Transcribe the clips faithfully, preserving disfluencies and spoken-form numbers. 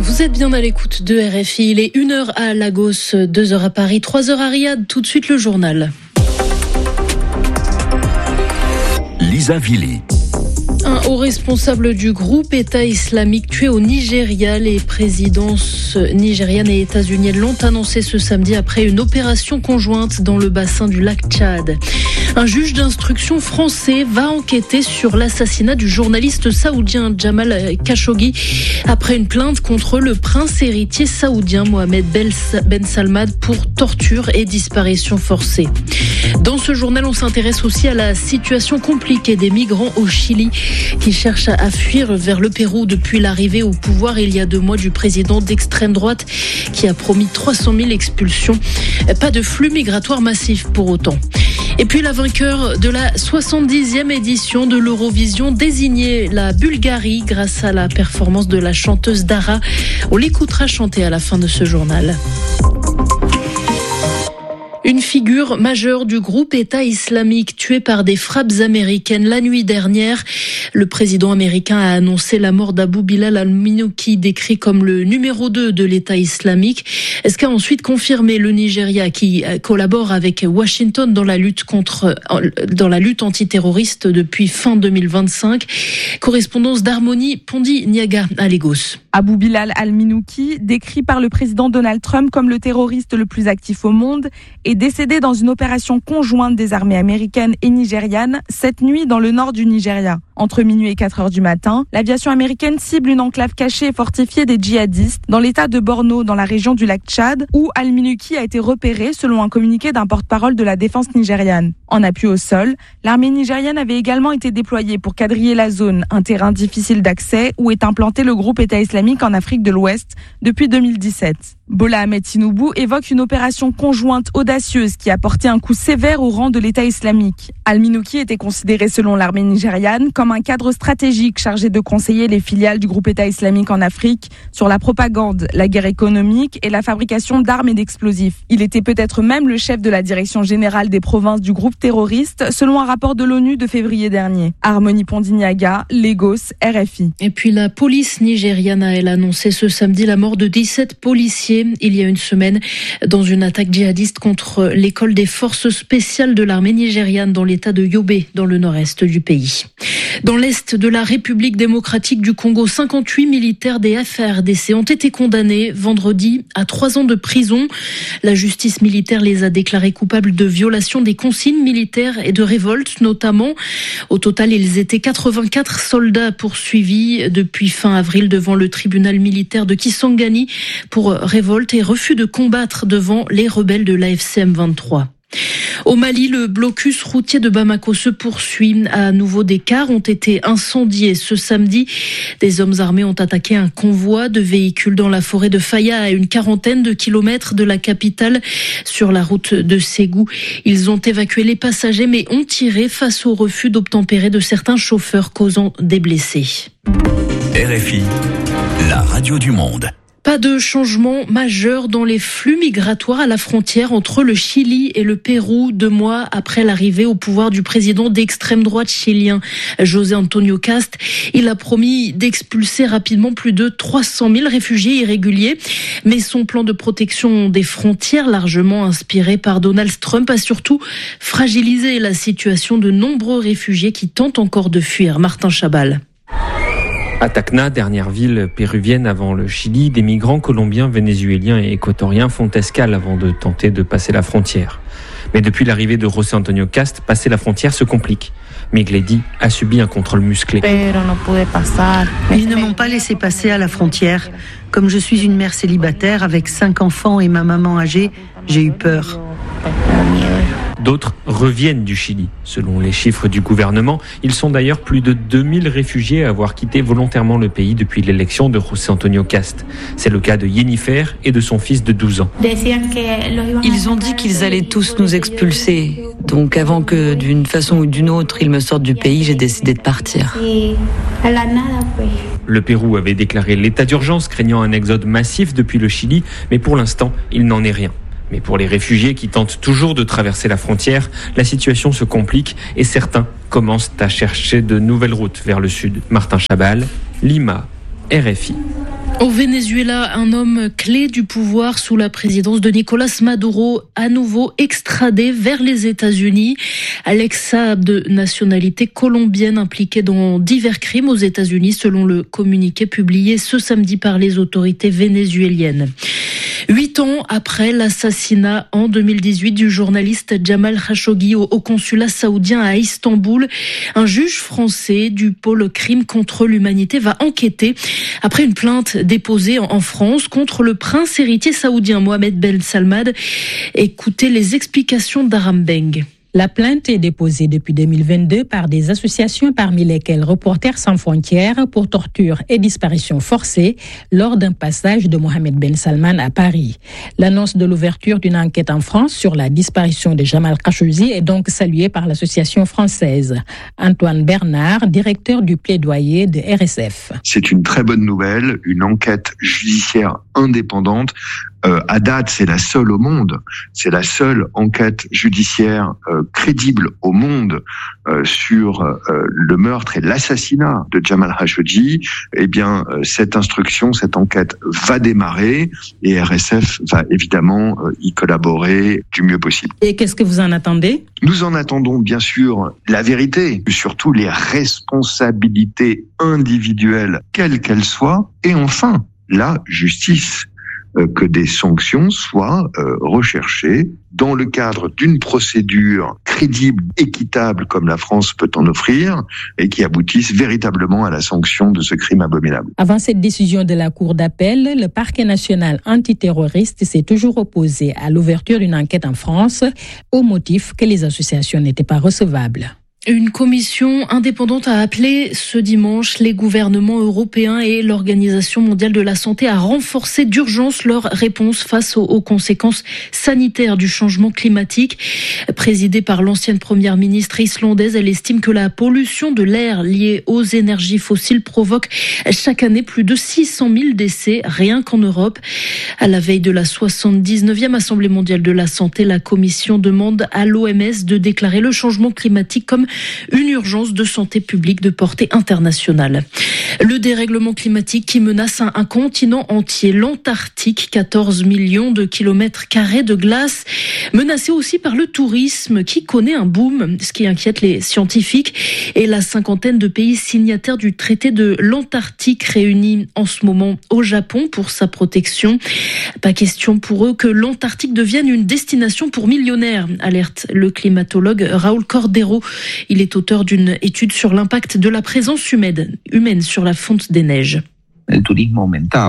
Vous êtes bien à l'écoute de R F I. Il est une heure à Lagos, deux heures à Paris, trois heures à Riyad. Tout de suite le journal. Lisa Vili. Un haut responsable du groupe État islamique tué au Nigeria. Les présidences nigérianes et états-uniennes l'ont annoncé ce samedi après une opération conjointe dans le bassin du lac Tchad. Un juge d'instruction français va enquêter sur l'assassinat du journaliste saoudien Jamal Khashoggi après une plainte contre le prince héritier saoudien Mohamed Ben Salman pour torture et disparition forcée. Dans ce journal, on s'intéresse aussi à la situation compliquée des migrants au Chili qui cherchent à fuir vers le Pérou depuis l'arrivée au pouvoir il y a deux mois du président d'extrême droite qui a promis trois cent mille expulsions. Pas de flux migratoire massif pour autant. Et puis la vainqueur de la soixante-dixième édition de l'Eurovision désignée la Bulgarie grâce à la performance de la chanteuse Dara. On l'écoutera chanter à la fin de ce journal. Une figure majeure du groupe État islamique tué par des frappes américaines la nuit dernière. Le président américain a annoncé la mort d'Abou Bilal al-Minouki, décrit comme le numéro deux de l'État islamique. Ce qu'a ensuite confirmé le Nigeria qui collabore avec Washington dans la lutte contre, dans la lutte antiterroriste depuis fin deux mille vingt-cinq. Correspondance d'Harmonie Pondi-Niaga à Lagos. Abou Bilal al-Minouki, décrit par le président Donald Trump comme le terroriste le plus actif au monde, est décédé dans une opération conjointe des armées américaines et nigérianes cette nuit dans le nord du Nigeria. Entre minuit et quatre heures du matin, l'aviation américaine cible une enclave cachée et fortifiée des djihadistes dans l'état de Borno, dans la région du lac Tchad, où al-Minouki a été repéré selon un communiqué d'un porte-parole de la défense nigériane. En appui au sol, l'armée nigériane avait également été déployée pour quadriller la zone, un terrain difficile d'accès où est implanté le groupe État islamique en Afrique de l'Ouest depuis deux mille dix-sept. Bola Ahmed Tinubu évoque une opération conjointe audacieuse qui a porté un coup sévère au rang de l'État islamique. Al-Minouki était considéré selon l'armée nigériane comme un cadre stratégique chargé de conseiller les filiales du groupe État islamique en Afrique sur la propagande, la guerre économique et la fabrication d'armes et d'explosifs. Il était peut-être même le chef de la direction générale des provinces du groupe terroriste, selon un rapport de l'ONU de février dernier. Harmonie Pondi-Niaga, Lagos, R F I. Et puis la police nigériane a elle annoncé ce samedi la mort de dix-sept policiers il y a une semaine dans une attaque djihadiste contre l'école des forces spéciales de l'armée nigériane dans l'état de Yobe, dans le nord-est du pays. Dans l'est de la République démocratique du Congo, cinquante-huit militaires des F A R D C ont été condamnés vendredi à trois ans de prison. La justice militaire les a déclarés coupables de violation des consignes militaires et de révolte notamment. Au total, ils étaient quatre-vingt-quatre soldats poursuivis depuis fin avril devant le tribunal militaire de Kisangani pour révolte et refus de combattre devant les rebelles de l'A F C M vingt-trois. Au Mali, le blocus routier de Bamako se poursuit. À nouveau, des cars ont été incendiés ce samedi. Des hommes armés ont attaqué un convoi de véhicules dans la forêt de Faya, à une quarantaine de kilomètres de la capitale, sur la route de Ségou. Ils ont évacué les passagers, mais ont tiré face au refus d'obtempérer de certains chauffeurs, causant des blessés. R F I, la radio du monde. Pas de changement majeur dans les flux migratoires à la frontière entre le Chili et le Pérou, deux mois après l'arrivée au pouvoir du président d'extrême droite chilien, José Antonio Cast. Il a promis d'expulser rapidement plus de trois cent mille réfugiés irréguliers. Mais son plan de protection des frontières, largement inspiré par Donald Trump, a surtout fragilisé la situation de nombreux réfugiés qui tentent encore de fuir. Martin Chabal. À Tacna, dernière ville péruvienne avant le Chili, des migrants colombiens, vénézuéliens et équatoriens font escale avant de tenter de passer la frontière. Mais depuis l'arrivée de José Antonio Cast, passer la frontière se complique. Migledi a subi un contrôle musclé. Ils ne m'ont pas laissé passer à la frontière. Comme je suis une mère célibataire avec cinq enfants et ma maman âgée, j'ai eu peur. D'autres reviennent du Chili. Selon les chiffres du gouvernement, ils sont d'ailleurs plus de deux mille réfugiés à avoir quitté volontairement le pays depuis l'élection de José Antonio Cast. C'est le cas de Jennifer et de son fils de douze ans. Ils ont dit qu'ils allaient tous nous expulser. Donc avant que d'une façon ou d'une autre, ils me sortent du pays, j'ai décidé de partir. Le Pérou avait déclaré l'état d'urgence, craignant un exode massif depuis le Chili, mais pour l'instant, il n'en est rien. Mais pour les réfugiés qui tentent toujours de traverser la frontière, la situation se complique et certains commencent à chercher de nouvelles routes vers le sud. Martin Chabal, Lima, R F I. Au Venezuela, un homme clé du pouvoir sous la présidence de Nicolás Maduro, à nouveau extradé vers les États-Unis. Alex Saab, de nationalité colombienne, impliqué dans divers crimes aux États-Unis, selon le communiqué publié ce samedi par les autorités vénézuéliennes. Huit ans après l'assassinat en deux mille dix-huit du journaliste Jamal Khashoggi au, au consulat saoudien à Istanbul, un juge français du pôle crime contre l'humanité va enquêter après une plainte déposée en France contre le prince héritier saoudien Mohamed Ben Salman. Écoutez les explications d'Aram Beng. La plainte est déposée depuis deux mille vingt-deux par des associations parmi lesquelles Reporters sans frontières pour torture et disparition forcée lors d'un passage de Mohamed Ben Salman à Paris. L'annonce de l'ouverture d'une enquête en France sur la disparition de Jamal Khashoggi est donc saluée par l'association française. Antoine Bernard, directeur du plaidoyer de R S F. C'est une très bonne nouvelle, une enquête judiciaire indépendante. Euh, à date, c'est la seule au monde. C'est la seule enquête judiciaire euh, crédible au monde euh, sur euh, le meurtre et l'assassinat de Jamal Khashoggi. Eh bien, euh, cette instruction, cette enquête va démarrer et R S F va évidemment euh, y collaborer du mieux possible. Et qu'est-ce que vous en attendez ? Nous en attendons bien sûr la vérité, surtout les responsabilités individuelles, quelles qu'elles soient, et enfin la justice. Que des sanctions soient euh, recherchées dans le cadre d'une procédure crédible, équitable comme la France peut en offrir et qui aboutissent véritablement à la sanction de ce crime abominable. Avant cette décision de la Cour d'appel, le parquet national antiterroriste s'est toujours opposé à l'ouverture d'une enquête en France au motif que les associations n'étaient pas recevables. Une commission indépendante a appelé ce dimanche les gouvernements européens et l'Organisation mondiale de la santé à renforcer d'urgence leur réponse face aux, aux conséquences sanitaires du changement climatique. Présidée par l'ancienne première ministre islandaise, elle estime que la pollution de l'air liée aux énergies fossiles provoque chaque année plus de six cent mille décès rien qu'en Europe. À la veille de la soixante-dix-neuvième Assemblée mondiale de la santé, la commission demande à l'O M S de déclarer le changement climatique comme une urgence de santé publique de portée internationale. Le dérèglement climatique qui menace un, un continent entier, l'Antarctique, quatorze millions de kilomètres carrés de glace, menacé aussi par le tourisme qui connaît un boom, ce qui inquiète les scientifiques, et la cinquantaine de pays signataires du traité de l'Antarctique réunis en ce moment au Japon pour sa protection. Pas question pour eux que l'Antarctique devienne une destination pour millionnaires, alerte le climatologue Raúl Cordero. Il est auteur d'une étude sur l'impact de la présence humaine, humaine sur la fonte des neiges. Le tourisme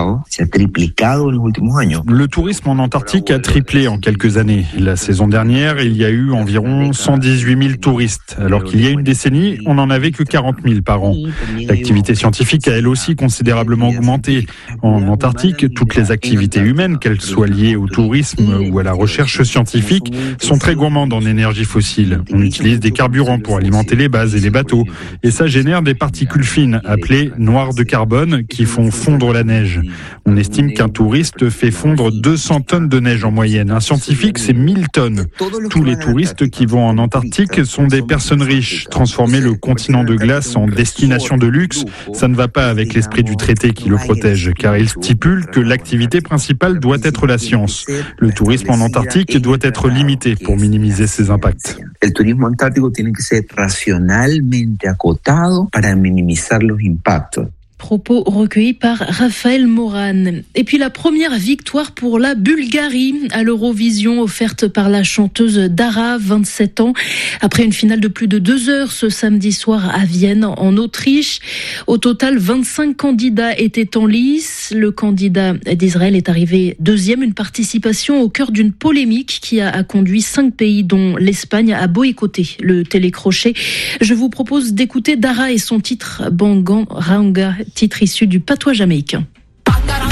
en Antarctique a triplé en quelques années. La saison dernière, il y a eu environ cent dix-huit mille touristes, alors qu'il y a une décennie, on n'en avait que quarante mille par an. L'activité scientifique a elle aussi considérablement augmenté. En Antarctique, toutes les activités humaines, qu'elles soient liées au tourisme ou à la recherche scientifique, sont très gourmandes en énergie fossile. On utilise des carburants pour alimenter les bases et les bateaux. Et ça génère des particules fines, appelées noires de carbone, qui font fondre la neige. On estime qu'un touriste fait fondre deux cents tonnes de neige en moyenne. Un scientifique, c'est mille tonnes. Tous les touristes qui vont en Antarctique sont des personnes riches. Transformer le continent de glace en destination de luxe, ça ne va pas avec l'esprit du traité qui le protège, car il stipule que l'activité principale doit être la science. Le tourisme en Antarctique doit être limité pour minimiser ses impacts. Le tourisme antarctique doit être rationalement acotado para minimizar los impactos. Propos recueillis par Raphaël Morane. Et puis la première victoire pour la Bulgarie à l'Eurovision offerte par la chanteuse Dara, vingt-sept ans, après une finale de plus de deux heures ce samedi soir à Vienne, en Autriche. Au total, vingt-cinq candidats étaient en lice. Le candidat d'Israël est arrivé deuxième, une participation au cœur d'une polémique qui a conduit cinq pays, dont l'Espagne, à boycotter le télécrochet. Je vous propose d'écouter Dara et son titre Bangan Ranga, titre issu du patois jamaïcain.